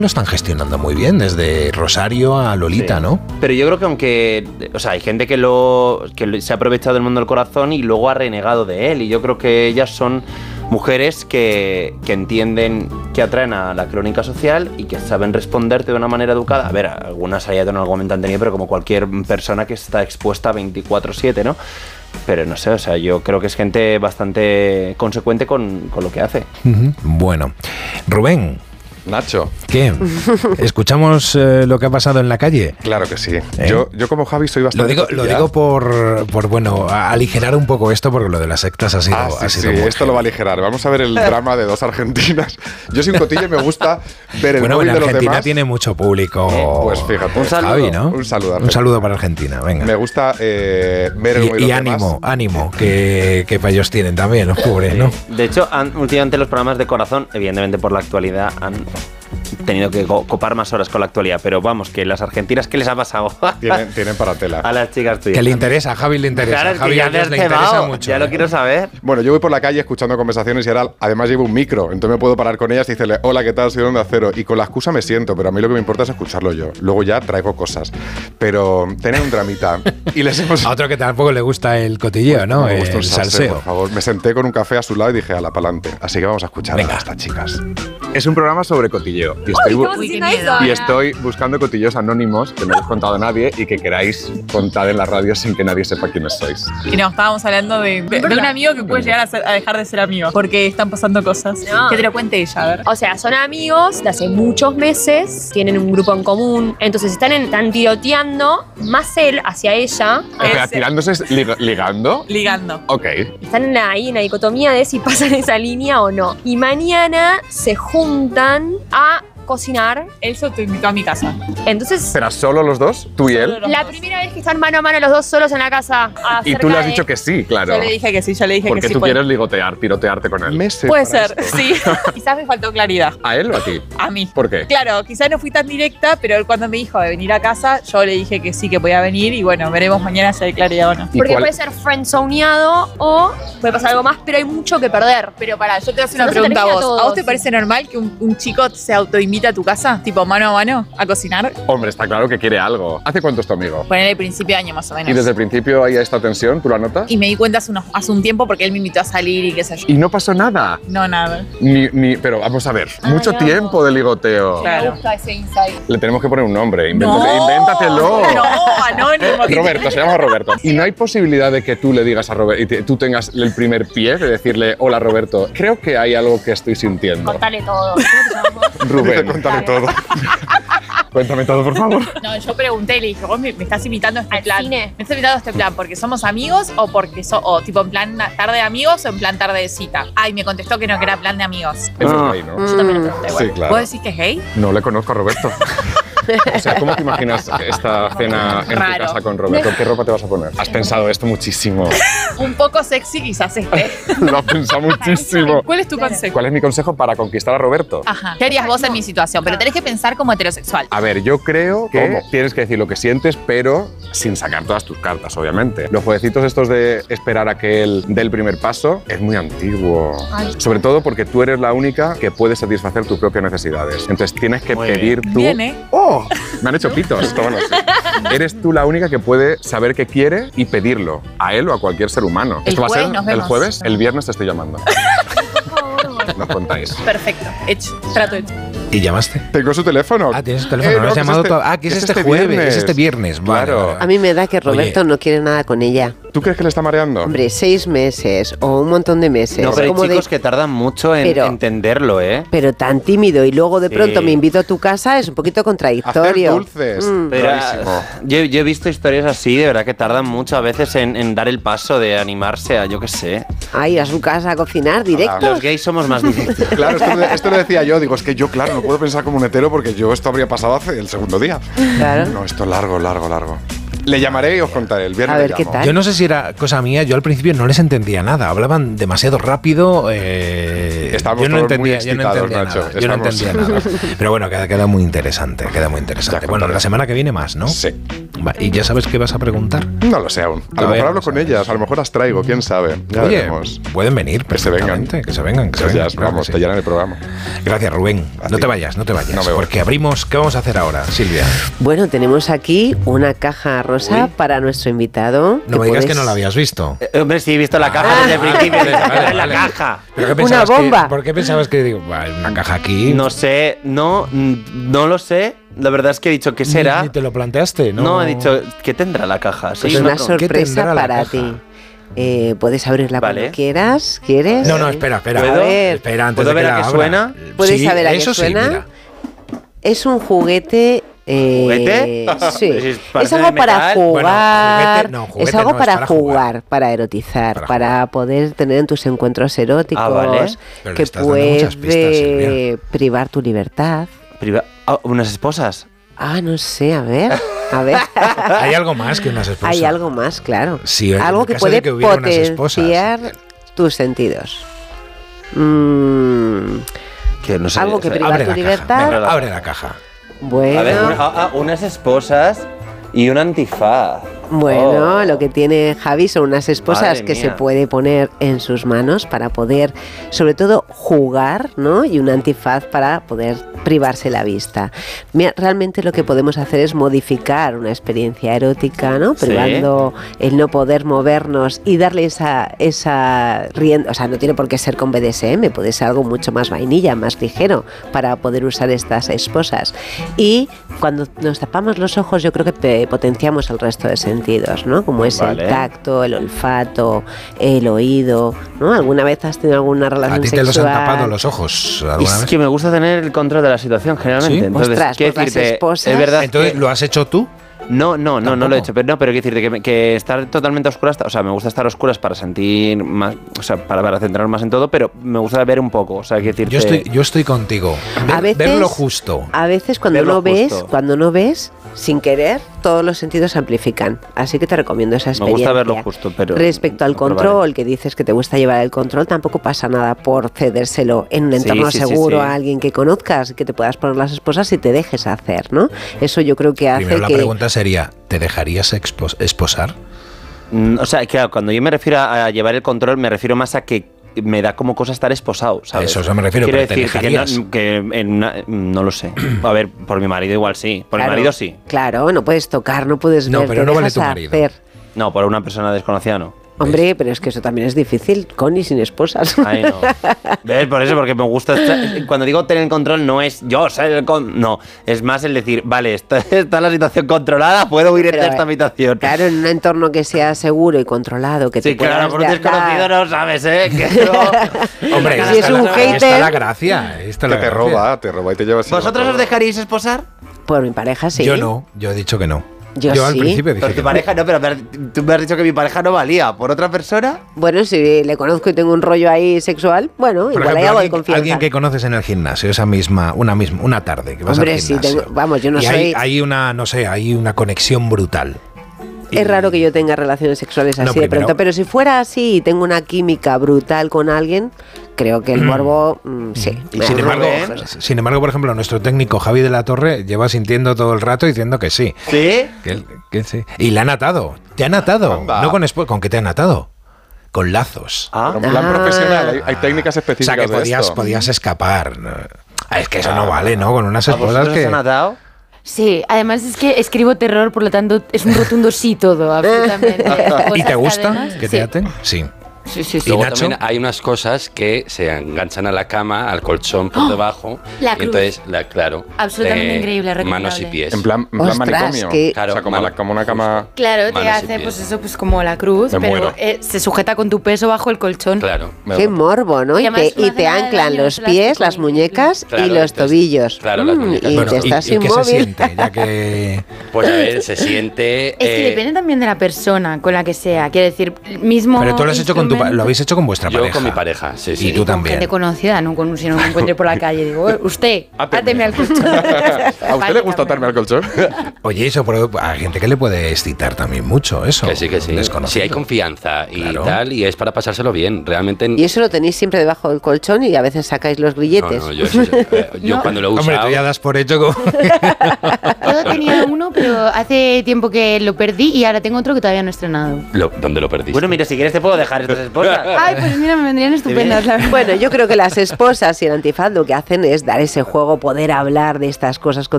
lo están gestionando muy bien, desde Rosario a Lolita, Sí. ¿no? Pero yo creo que aunque, o sea, hay gente que se ha aprovechado del mundo del corazón y luego ha renegado de él, y yo creo que ellas son mujeres que entienden que atraen a la crónica social y que saben responderte de una manera educada. A ver, algunas allá en algún momento han tenido, pero como cualquier persona que está expuesta 24/7, ¿no? Pero no sé, o sea, yo creo que es gente bastante consecuente con lo que hace. Bueno, Rubén, Nacho. ¿qué? ¿Escuchamos lo que ha pasado en la calle? Claro que sí. Yo como Javi soy bastante... Lo digo por bueno, aligerar un poco esto, porque lo de las sectas ha sido... Sí, esto lo va a aligerar. Vamos a ver el drama de dos argentinas. Yo soy un cotillo y me gusta ver el móvil de los Argentina demás. tiene mucho público. Pues fíjate. Un saludo. Javi, ¿no? Un saludo, Un saludo para Argentina, venga. Me gusta ver el móvil de Y los ánimo, demás. ánimo, que para ellos tienen también, los pobres, ¿no? De hecho, últimamente los programas de corazón, evidentemente por la actualidad, han tenido que copar más horas con la actualidad, pero vamos, que las argentinas, ¿qué les ha pasado? Tienen para tela. A las chicas tuyas. Que le interesa, a Javi le interesa. Claro, es Javi que a ya ellos te le has interesa cebado, mucho. ya lo quiero saber. Bueno, yo voy por la calle escuchando conversaciones y ahora además llevo un micro, entonces me puedo parar con ellas y decirle, hola, ¿qué tal? Soy de Onda Cero. Y con la excusa me siento, pero a mí lo que me importa es escucharlo yo. Luego ya traigo cosas. Pero tener un dramita. Y les hemos... A otro que tampoco le gusta el cotilleo, ¿no? Me gusta El un salseo. por favor. Me senté con un café a su lado y dije, ala, pa'lante. Así que vamos a escuchar Venga. a estas chicas. Es un programa sobre cotilleo. Y estoy buscando cotilleos anónimos que no os he contado a nadie y que queráis contar en la radio sin que nadie sepa quiénes sois. Y no, estábamos hablando de un amigo que puede llegar a dejar de ser amigo porque están pasando cosas. No. Que te lo cuente ella, a ver. O sea, son amigos de hace muchos meses, tienen un grupo en común, entonces están tiroteando, más él hacia ella. O sea, tirándose, ligando. Ligando. Ok. Están ahí en la dicotomía de si pasan esa línea o no. Y mañana se juntan a cocinar. Él se te invitó a mi casa. Entonces, ¿Pero solo los dos? ¿Tú y él? la primera vez que están mano a mano los dos solos en la casa. Y tú le has dicho que sí, claro. Yo le dije que sí, yo le dije Porque que sí. tú pues. quieres ligotear, tirotearte con él. Meses Puede para ser, esto. sí. Quizás me faltó claridad. ¿A él o a ti? A mí. ¿Por qué? Claro, quizás no fui tan directa, pero él cuando me dijo de venir a casa, yo le dije que sí, que podía venir y bueno, veremos mañana si hay claridad o no. ¿Y Porque cuál- puede ser friendzoneado o puede pasar algo más, pero hay mucho que perder. Pero pará, yo te voy a hacer una No se pregunta a termina vos. todo, ¿A vos te sí. parece normal que un chico se autoinvita a tu casa? Tipo mano a mano, a cocinar. Hombre, está claro que quiere algo. ¿Hace cuánto es tu amigo? Ponele el principio de año más o menos. ¿Y desde el principio hay esta tensión? ¿Tú la notas? Y me di cuenta hace un tiempo porque él me invitó a salir y qué sé yo. Y no pasó nada. No, nada. Pero vamos a ver, mucho tiempo de ligoteo. Claro. Me gusta ese insight. Le tenemos que poner un nombre. No. Invéntatelo. No, anónimo. Roberto, se llama Roberto. Y no hay posibilidad de que tú le digas a Roberto y tú tengas el primer pie de decirle, hola Roberto, creo que hay algo que estoy sintiendo. Contale todo. ¿Cómo te llamas? Rubén, cuéntame todo. Cuéntame todo, por favor. No, yo pregunté, le dije, vos me estás invitando a este ¿Al plan. cine? ¿Me estás invitando a este plan porque somos amigos o porque o tipo en plan tarde de amigos o en plan tarde de cita? Ay, me contestó que no, que era plan de amigos. Eso es gay, ¿no? Yo también le pregunté, Sí, bueno. claro. ¿Vos decís que es gay? No le conozco a Roberto. O sea, ¿cómo te imaginas esta cena en Raro. tu casa con Roberto? ¿Qué ropa te vas a poner? Has pensado esto muchísimo. Un poco sexy quizás esté. Lo has pensado muchísimo. ¿Cuál es tu consejo? ¿Cuál es mi consejo para conquistar a Roberto? Ajá. ¿Qué harías vos en mi situación? Pero tenés que pensar como heterosexual. A ver, yo creo que tienes que decir lo que sientes, pero sin sacar todas tus cartas, obviamente. Los jueguecitos estos de esperar a que él dé el primer paso es muy antiguo. Sobre todo porque tú eres la única que puede satisfacer tus propias necesidades. Entonces tienes que Muy pedir tú... Bien, ¿eh? ¡Oh! Me han hecho pitos. Bueno, sí. Eres tú la única que puede saber qué quiere y pedirlo. A él o a cualquier ser humano. El ¿Esto va a jueves ser nos el vemos. jueves? El viernes te estoy llamando. Nos contáis. Perfecto. Hecho. Trato hecho. ¿Y llamaste? Tengo su teléfono. Ah, tienes su teléfono, no no, has que es llamado este- todavía. Ah, que es es este este jueves, viernes. es este viernes. Vale, Claro. vale, vale. A mí me da que Roberto no quiere nada con ella. ¿Tú crees que le está mareando? Hombre, 6 meses o un montón de meses. No, pero hay como chicos que tardan mucho en Pero- entenderlo, ¿eh? Pero tan tímido y luego de Sí. pronto me invito a tu casa es un poquito Hacer contradictorio. dulces. Pero Rarísimo. yo he visto historias así, de verdad que tardan mucho a veces en dar el paso de animarse a, yo qué sé. Ay, a su casa a cocinar directo. Los gays somos más directos. Claro, esto lo decía yo. Digo, es que yo, claro, no puedo pensar como un hetero porque yo esto habría pasado hace el segundo día. Claro. No, esto largo. Le llamaré y os contaré. El viernes A ver le qué llamo. tal. Yo no sé si era cosa mía, yo al principio no les entendía nada, hablaban demasiado rápido. Estábamos yo no todos muy entendía, yo no excitados, entendía Nacho. nada. Yo no Estamos- entendía nada. Pero bueno, queda muy interesante, queda muy interesante. Ya Bueno, contaré. la semana que viene más, ¿no? Sí. ¿Y ya sabes qué vas a preguntar? No lo sé aún. A lo mejor hablo con ellas, a lo mejor las traigo, quién sabe. Ya Oye, veremos. pueden venir Que se vengan. perfectamente, que se vengan. Pues ya, vamos, te llenan el programa. Gracias, Rubén. No te vayas. No me voy. Porque abrimos... ¿Qué vamos a hacer ahora, Silvia? Bueno, tenemos aquí una caja rosa para nuestro invitado. No me digas que no la habías visto. Hombre, sí, he visto la caja desde el principio. Vale, la vale. caja. ¿Pero qué Una pensabas bomba. ¿Por qué pensabas que digo, una caja aquí? No sé, no lo sé. La verdad es que he dicho, ¿qué será? Ni te lo planteaste, ¿no? No, he dicho, ¿qué tendrá la caja? Sí, Es una una pregunta. ¿Qué sorpresa tendrá la para caja? ti. Puedes abrirla Vale. cuando quieras. ¿Quieres? No, espera. ¿Puedo? A ver. Espera, antes ¿Puedo de que ver a la qué abra. suena? ¿Puedes Sí, saber a qué eso sí, suena? mira. Es un juguete. ¿Juguete? Sí. Es parte Es algo de para metal. jugar. Bueno, juguete no, juguete es algo no, es para para jugar, para erotizar, para poder tener en tus encuentros eróticos. Ah, vale. Pero le Que estás dando muchas pistas, puede Silvia. privar tu libertad. ¿Unas esposas? No sé, a ver. Hay algo más que unas esposas. Hay algo más, claro. Sí, en algo el que caso de puede que hubiera unas esposas. potenciar tus sentidos. Que no sé. Algo que o sea, priva Abre tu la libertad. caja. Abre Venga, abre la caja. Bueno, A ver, unas esposas y un antifaz. bueno, Oh. lo que tiene Javi son unas esposas Madre que se mía. puede poner en sus manos para poder, sobre todo, jugar, ¿no? Y un antifaz para poder privarse la vista. Mira, realmente lo que podemos hacer es modificar una experiencia erótica, ¿no? Sí. Privando el no poder movernos y darle esa rienda. O sea, no tiene por qué ser con BDSM, puede ser algo mucho más vainilla, más ligero, para poder usar estas esposas. Y cuando nos tapamos los ojos, yo creo que potenciamos el resto de sentidos, ¿no? Como es Vale. el tacto, el olfato, el oído, ¿no? ¿Alguna vez has tenido alguna A relación ti te sexual? los han tapado los ojos alguna Es vez. que me gusta tener el control de la situación generalmente. ¿Sí? Entonces, Ostras, quiero pues las decirte, esposas- es verdad. Entonces, que- ¿lo has hecho tú? No lo he ¿Tampoco? hecho, pero quiero decirte que estar totalmente a oscuras, o sea, me gusta estar a oscuras para sentir más, o sea, para centrarme más en todo, pero me gusta ver un poco, o sea, quiero decirte. Yo estoy contigo. A veces, Verlo justo. A veces cuando Verlo no justo. ves, sin querer, todos los sentidos se amplifican. Así que te recomiendo esa Me experiencia. gusta verlo justo, pero Respecto al lo probaré. control, que dices que te gusta llevar el control, tampoco pasa nada por cedérselo en un Sí, entorno sí, sí, seguro sí. a alguien que conozcas, que te puedas poner las esposas y te dejes hacer, ¿no? Eso yo creo que hace Primero la que... pregunta sería, ¿te dejarías esposar? O sea, claro, cuando yo me refiero a llevar el control, me refiero más a que me da como cosa estar esposado, ¿sabes? Eso se me refiero, Quiero pero ¿te decir dejarías? no lo sé. A ver, por mi marido igual sí. Por Claro, mi marido sí. Claro, no puedes tocar, no puedes No, ver, pero te no vale dejas tu marido. hacer. No, por una persona desconocida no. Hombre, pero es que eso también es difícil, con y sin esposas. Ay, no. ¿Ves? Por eso, porque me gusta. Cuando digo tener el control, no es yo ser el control. No, es más el decir, vale, está la situación controlada, puedo huir de Pero, esta habitación. Claro, en un entorno que sea seguro y controlado, que Sí, te puedas claro, por un dar- desconocido no sabes, ¿eh? Que no. Hombre, Si es un ahí está hater- la gracia. ahí está Que la te gracia. roba y te lleva. ¿Vosotros os dejaríais esposar? Por mi pareja, sí. Yo no, yo he dicho que no. Yo al sí. principio dije Pero que tu no. pareja no, pero tú me has dicho que mi pareja no valía. ¿Por otra persona? Bueno, si le conozco y tengo un rollo ahí sexual, bueno, Por igual ejemplo, hay algo de alguien, confianza. alguien que conoces en el gimnasio, una tarde que vas Hombre, al sí, gimnasio. vamos, yo no y soy- hay una, no sé, hay una conexión brutal. Es raro que yo tenga relaciones sexuales así No, de primero- pronto, pero si fuera así y tengo una química brutal con alguien, creo que el morbo, sí. Y me sin embargo, arruga. por ejemplo, nuestro técnico Javi de la Torre lleva sintiendo todo el rato diciendo que sí. ¿Sí? Que sí. Y le han atado. Te han atado. Anda. No con qué te han atado. Con lazos. Ah, Pero en plan Ah. profesional, hay técnicas O específicas sea, que de esto. podías escapar. ¿no? Es que eso no vale, ¿no? Con unas ¿a esposas vosotros que... os han atado? Sí, además es que escribo terror, por lo tanto es un rotundo sí todo, absolutamente. ¿Y te gusta Cadenas, que sí. te aten? Sí. Sí, sí, ¿Y sí. Luego Nacho? también hay unas cosas que se enganchan a la cama, al colchón por debajo. La y cruz. entonces, claro. Absolutamente increíble, Manos y recomendable. pies. En plan Ostras, manicomio. que- Claro, o sea, como una cama. Claro, te Manos y hace pies. pues eso, pues como la cruz, Me pero muero. se sujeta con tu peso bajo el colchón. Claro. Qué morbo, ¿no? Y Y además no te hace nada de anclan daño, los es pies, elástico, las muñecas Claro, y los entonces, tobillos. claro, las muñecas. Y Bueno, te estás ¿y qué se inmóvil. siente? Ya que... Pues a ver, se siente. Es que depende también de la persona con la que sea. Quiero decir, mismo. Pero tú lo has hecho con tu lo habéis hecho con vuestra Yo pareja. con mi pareja, sí, sí. Y tú también. Gente conocida, no si no me encuentre por la calle. Digo, usted, áteme al colchón. ¿A usted le gusta atarme al colchón? Oye, eso a gente que le puede excitar también mucho, eso. Que sí, que sí. Desconocido. Si hay confianza y Claro. tal, y es para pasárselo bien. Realmente. Y eso lo tenéis siempre debajo del colchón y a veces sacáis los grilletes. No, yo No. cuando lo he Hombre, usado. tú ya das por hecho como... Yo tenía uno, pero hace tiempo que lo perdí y ahora tengo otro que todavía no he estrenado. ¿Dónde lo perdiste? Bueno, mira, si quieres te puedo dejar estas esposas. Ay, pues mira, me vendrían estupendas, la verdad. Bueno, yo creo que las esposas y el antifaz lo que hacen es dar ese juego, poder hablar de estas cosas con